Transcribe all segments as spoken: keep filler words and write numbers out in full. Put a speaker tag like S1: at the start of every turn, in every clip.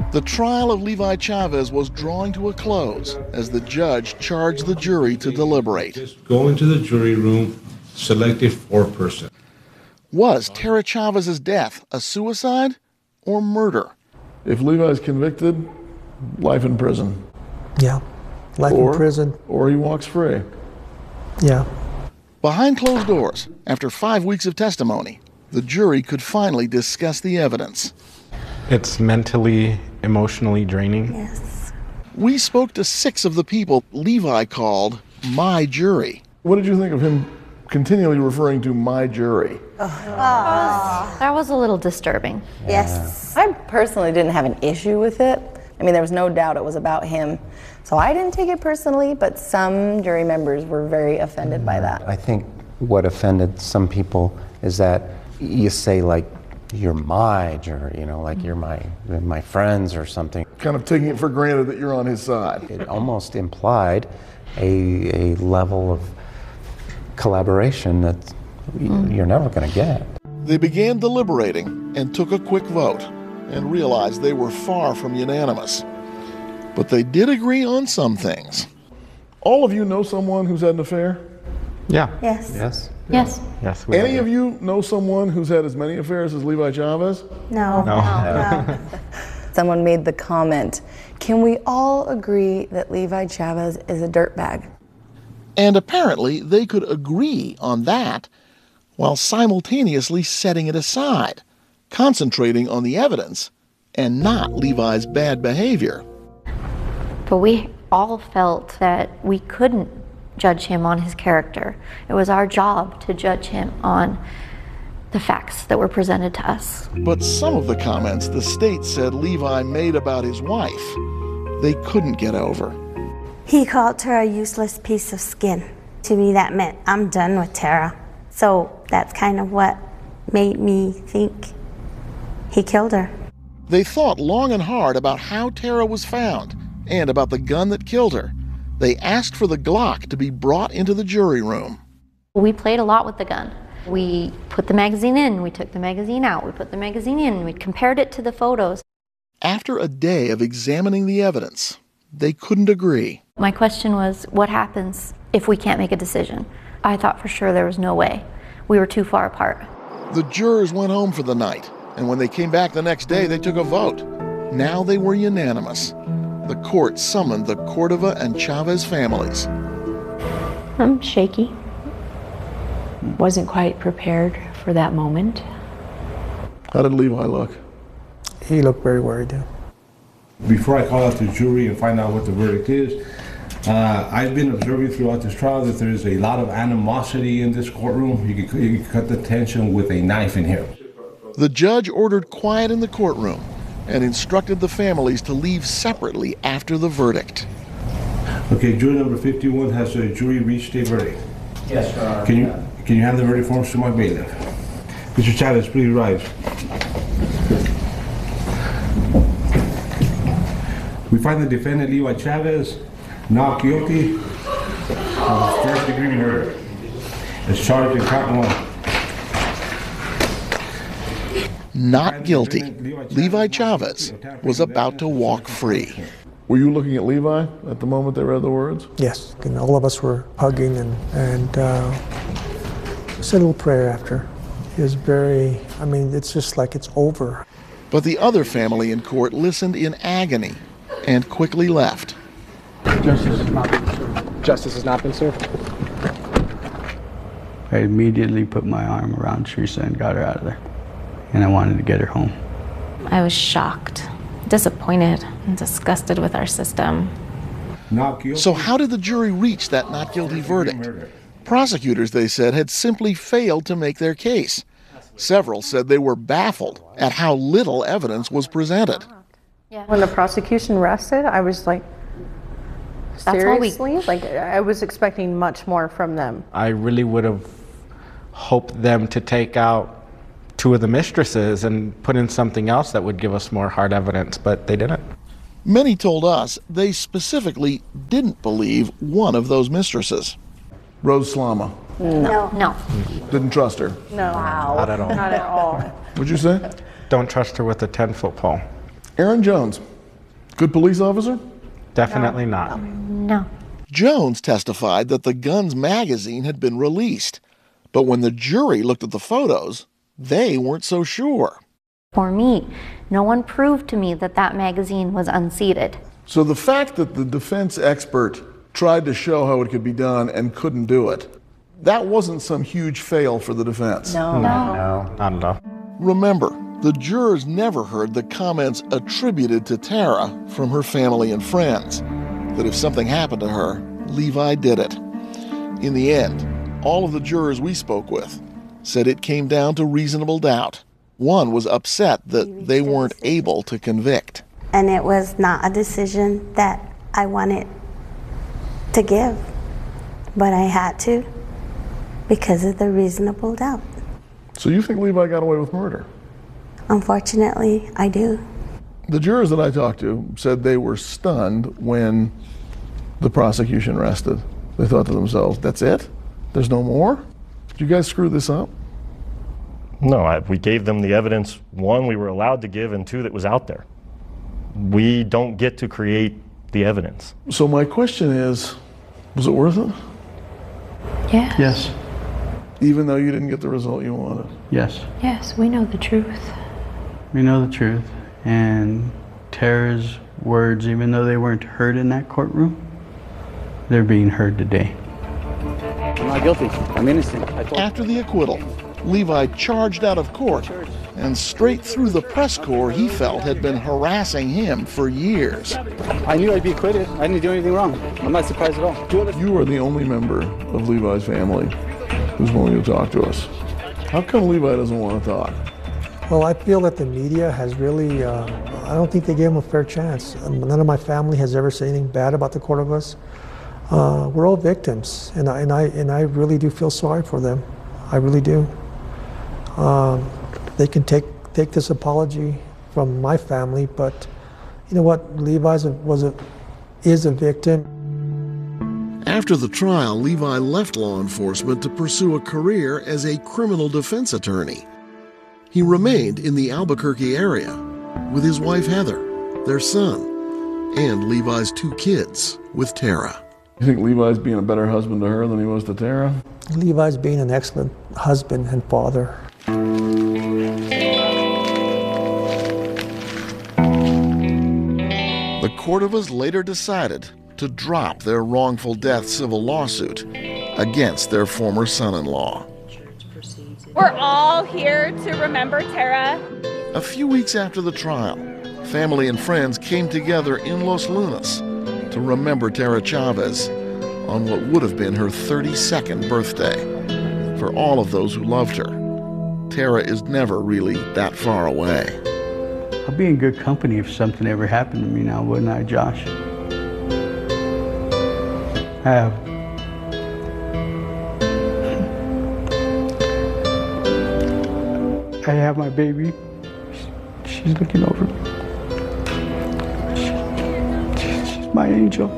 S1: The trial of Levi Chavez was drawing to a close as the judge charged the jury to deliberate.
S2: Just go into the jury room, select a four-person.
S1: Was Tara Chavez's death a suicide or murder?
S3: If Levi's convicted, life in prison.
S4: Yeah, life
S3: or,
S4: in prison.
S3: Or he walks free.
S4: Yeah.
S1: Behind closed doors, after five weeks of testimony, the jury could finally discuss the evidence.
S5: It's mentally, emotionally draining.
S6: Yes.
S1: We spoke to six of the people Levi called my jury.
S3: What did you think of him continually referring to my jury?
S6: Oh. That was a little disturbing.
S7: Yes. I personally didn't have an issue with it. I mean, there was no doubt it was about him. So I didn't take it personally, but some jury members were very offended by that.
S8: I think what offended some people is that you say, like, you're my jury, you know, like you're my my friends or something.
S3: Kind of taking it for granted that you're on his side.
S8: It almost implied a, a level of collaboration that mm. you're never going to get.
S1: They began deliberating and took a quick vote and realized they were far from unanimous. But they did agree on some things.
S3: All of you know someone who's had an affair?
S5: Yeah.
S7: Yes.
S8: Yes.
S6: Yes.
S5: Yes.
S3: We Any of you know someone who's had as many affairs as Levi Chavez?
S6: No.
S5: No.
S6: no. no.
S7: Someone made the comment, can we all agree that Levi Chavez is a dirtbag?
S1: And apparently they could agree on that while simultaneously setting it aside, concentrating on the evidence and not Levi's bad behavior.
S6: But we all felt that we couldn't judge him on his character. It was our job to judge him on the facts that were presented to us.
S1: But some of the comments the state said Levi made about his wife, they couldn't get over.
S9: He called her a useless piece of skin. To me, that meant I'm done with Tara. So that's kind of what made me think he killed her.
S1: They thought long and hard about how Tara was found and about the gun that killed her. They asked for the Glock to be brought into the jury room.
S6: We played a lot with the gun. We put the magazine in, we took the magazine out, we put the magazine in, we compared it to the photos.
S1: After a day of examining the evidence, they couldn't agree.
S6: My question was, what happens if we can't make a decision? I thought for sure there was no way. We were too far apart.
S1: The jurors went home for the night, and when they came back the next day, they took a vote. Now they were unanimous. The court summoned the Cordova and Chavez families.
S10: I'm shaky. Wasn't quite prepared for that moment.
S3: How did Levi look?
S4: He looked very worried. Yeah.
S2: Before I call out the jury and find out what the verdict is, uh, I've been observing throughout this trial that there is a lot of animosity in this courtroom. You can, you can cut the tension with a knife in here.
S1: The judge ordered quiet in the courtroom and instructed the families to leave separately after the verdict.
S2: Okay, jury number fifty-one, has the jury reached a verdict?
S11: Yes, Your Honor.
S2: Can you, can you hand the verdict forms to my bailiff? Mister Chavez, please rise. We find the defendant, Levi Chavez, not guilty of first degree murder, as charged in count one.
S1: Not guilty. Levi Chavez was about to walk free.
S3: Were you looking at Levi at the moment they read the words?
S4: Yes, and all of us were hugging and, and uh, said a little prayer after. He was very, I mean, it's just like it's over.
S1: But the other family in court listened in agony and quickly left.
S11: Justice has not been served. Justice has not been served.
S12: I immediately put my arm around Teresa and got her out of there. And I wanted to get her home.
S10: I was shocked, disappointed, and disgusted with our system.
S1: So how did the jury reach that not guilty verdict? Prosecutors, they said, had simply failed to make their case. Several said they were baffled at how little evidence was presented.
S13: When the prosecution rested, I was like, seriously? Like, I was expecting much more from them.
S5: I really would have hoped them to take out two of the mistresses and put in something else that would give us more hard evidence, but they didn't.
S1: Many told us they specifically didn't believe one of those mistresses.
S3: Rose Slama.
S6: No. No.
S3: Didn't trust her.
S13: No.
S5: Wow. Not at all.
S13: Not at all.
S3: What'd you say?
S5: Don't trust her with a ten-foot pole.
S3: Aaron Jones. Good police officer?
S5: Definitely not.
S6: No.
S1: Jones testified that the Guns magazine had been released, but when the jury looked at the photos, they weren't so sure.
S6: For me, no one proved to me that that magazine was unseated.
S3: So the fact that the defense expert tried to show how it could be done and couldn't do it, that wasn't some huge fail for the defense.
S6: No.
S5: No, no, not at all.
S1: Remember, the jurors never heard the comments attributed to Tara from her family and friends, that if something happened to her, Levi did it. In the end, all of the jurors we spoke with said it came down to reasonable doubt. One was upset that they weren't able to convict.
S9: And it was not a decision that I wanted to give, but I had to because of the reasonable doubt.
S3: So you think Levi got away with murder?
S9: Unfortunately, I do.
S3: The jurors that I talked to said they were stunned when the prosecution rested. They thought to themselves, that's it? There's no more? Did you guys screw this up?
S14: No, I, we gave them the evidence, one, we were allowed to give, and two, that was out there. We don't get to create the evidence.
S3: So my question is, was it worth it?
S10: Yes.
S12: Yes.
S3: Even though you didn't get the result you wanted?
S12: Yes.
S10: Yes, we know the truth.
S12: We know the truth. And Tara's words, even though they weren't heard in that courtroom, they're being heard today.
S11: I'm not guilty. I'm innocent. I told
S1: After the acquittal, Levi charged out of court and straight through the press corps he felt had been harassing him for years.
S11: I knew I'd be acquitted. I didn't do anything wrong. I'm not surprised at all.
S3: You are the only member of Levi's family who's willing to talk to us. How come Levi doesn't want to talk?
S4: Well, I feel that the media has really, uh, I don't think they gave him a fair chance. None of my family has ever said anything bad about the court of us. Uh, we're all victims, and I, and, I, and I really do feel sorry for them. I really do. Um, they can take, take this apology from my family, but you know what? Levi's a, was a, is a victim.
S1: After the trial, Levi left law enforcement to pursue a career as a criminal defense attorney. He remained in the Albuquerque area with his wife Heather, their son, and Levi's two kids with Tara.
S3: You think Levi's being a better husband to her than he was to Tara?
S4: Levi's being an excellent husband and father.
S1: The Cordovas later decided to drop their wrongful death civil lawsuit against their former son-in-law.
S15: We're all here to remember Tara.
S1: A few weeks after the trial, family and friends came together in Los Lunas to remember Tara Chavez on what would have been her thirty-second birthday. For all of those who loved her, Tara is never really that far away.
S12: I'll be in good company if something ever happened to me now, wouldn't I, Josh? I have. I have my baby. She's looking over me. She, she's my angel.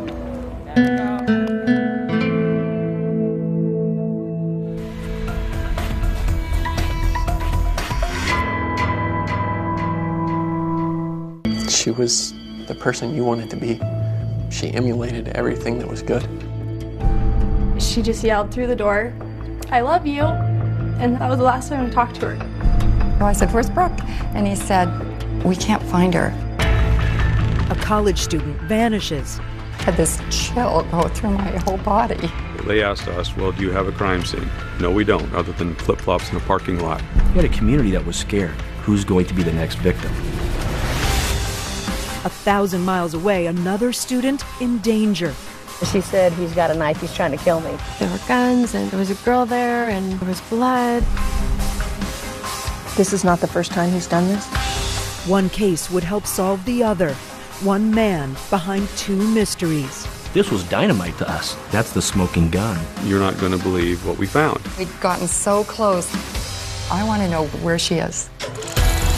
S16: She was the person you wanted to be. She emulated everything that was good.
S17: She just yelled through the door, "I love you," and that was the last time I talked to her.
S18: I said, "Where's Brooke?" And he said, "We can't find her."
S19: A college student vanishes.
S18: I had this chill go through my whole body.
S20: They asked us, well, do you have a crime scene? No, we don't, other than flip-flops in a parking lot.
S21: We had a community that was scared. Who's going to be the next victim?
S19: A thousand miles away, another student in danger.
S13: She said, "He's got a knife, he's trying to kill me."
S10: There were guns, and there was a girl there, and there was blood.
S13: This is not the first time he's done this.
S19: One case would help solve the other. One man behind two mysteries.
S21: This was dynamite to us. That's the smoking gun.
S20: You're not going to believe what we found.
S18: We'd gotten so close. I want to know where she is.